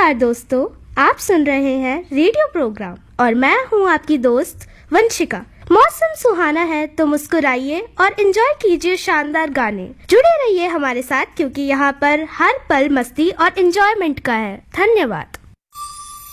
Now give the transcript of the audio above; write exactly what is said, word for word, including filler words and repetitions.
नमस्कार दोस्तों, आप सुन रहे हैं रेडियो प्रोग्राम और मैं हूं आपकी दोस्त वंशिका। मौसम सुहाना है तो मुस्कुराइए और एंजॉय कीजिए शानदार गाने। जुड़े रहिए हमारे साथ क्योंकि यहाँ पर हर पल मस्ती और एंजॉयमेंट का है। धन्यवाद।